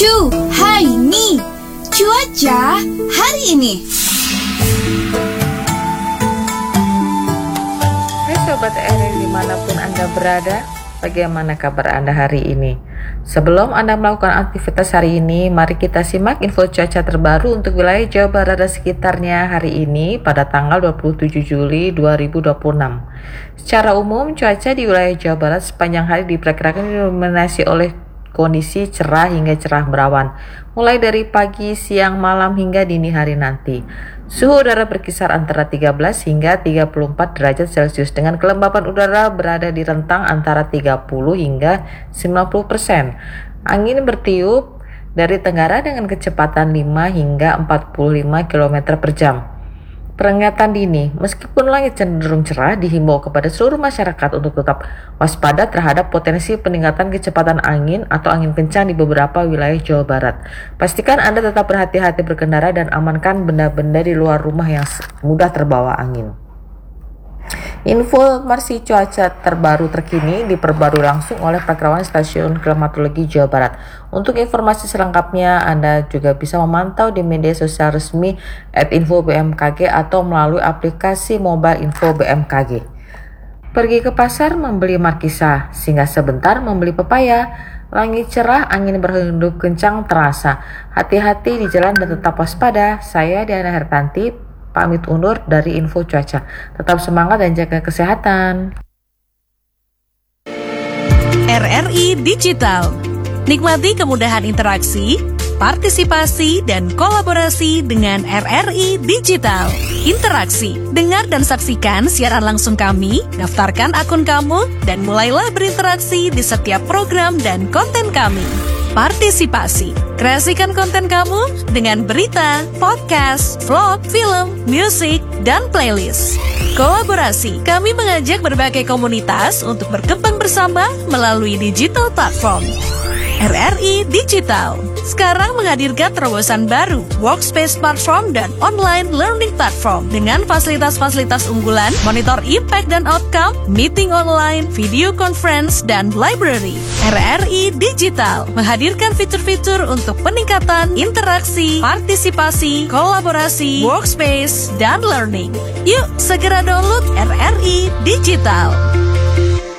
Hai Ni, cuaca hari ini. Hai Sobat RRI dimanapun Anda berada, bagaimana kabar Anda hari ini? Sebelum Anda melakukan aktivitas hari ini, mari kita simak info cuaca terbaru untuk wilayah Jawa Barat dan sekitarnya hari ini pada tanggal 27 Juli 2026. Secara umum, cuaca di wilayah Jawa Barat sepanjang hari diperkirakan didominasi oleh kondisi cerah hingga cerah berawan, mulai dari pagi, siang, malam hingga dini hari nanti. Suhu udara berkisar antara 13 hingga 34 derajat Celcius dengan kelembapan udara berada di rentang antara 30 hingga 90%. Angin bertiup dari tenggara dengan kecepatan 5 hingga 45 km per jam. Peringatan dini, meskipun langit cenderung cerah, dihimbau kepada seluruh masyarakat untuk tetap waspada terhadap potensi peningkatan kecepatan angin atau angin kencang di beberapa wilayah Jawa Barat. Pastikan Anda tetap berhati-hati berkendara dan amankan benda-benda di luar rumah yang mudah terbawa angin. Informasi cuaca terbaru terkini diperbarui langsung oleh Perawan Stasiun Klimatologi Jawa Barat. Untuk informasi selengkapnya, Anda juga bisa memantau di media sosial resmi @info_bmkg atau melalui aplikasi mobile info BMKG. Pergi ke pasar membeli markisa, singgah sebentar membeli pepaya. Langit cerah, angin berhembus kencang terasa. Hati-hati di jalan dan tetap waspada. Saya Diana Hertanti pamit undur dari info cuaca. Tetap semangat dan jaga kesehatan. RRI Digital. Nikmati kemudahan interaksi, partisipasi, dan kolaborasi dengan RRI Digital. Interaksi, dengar dan saksikan siaran langsung kami, daftarkan akun kamu, dan mulailah berinteraksi di setiap program dan konten kami. Partisipasi, kreasikan konten kamu dengan berita, podcast, vlog, film, musik, dan playlist. Kolaborasi, kami mengajak berbagai komunitas untuk berkembang bersama melalui digital platform. RRI Digital sekarang menghadirkan terobosan baru, workspace platform dan online learning platform dengan fasilitas-fasilitas unggulan, monitor impact dan outcome, meeting online, video conference, dan library. RRI Digital menghadirkan fitur-fitur untuk peningkatan interaksi, partisipasi, kolaborasi, workspace, dan learning. Yuk segera download RRI Digital.